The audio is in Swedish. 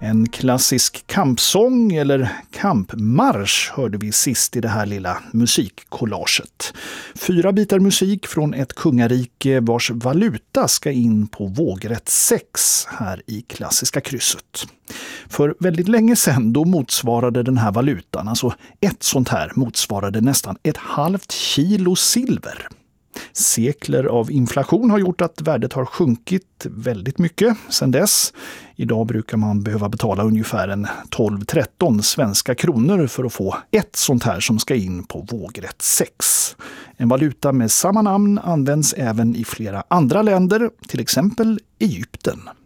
En klassisk kampsång eller kampmarsch hörde vi sist i det här lilla musikkollaget. 4 bitar musik från ett kungarike vars valuta ska in på vågrätt 6 här i klassiska krysset. För väldigt länge sedan då motsvarade den här valutan, alltså ett sånt här motsvarade nästan 1,5 kilo silver. Sekler av inflation har gjort att värdet har sjunkit väldigt mycket sedan dess. Idag brukar man behöva betala ungefär 12-13 svenska kronor för att få ett sånt här som ska in på vågrätt 6. En valuta med samma namn används även i flera andra länder, till exempel Egypten.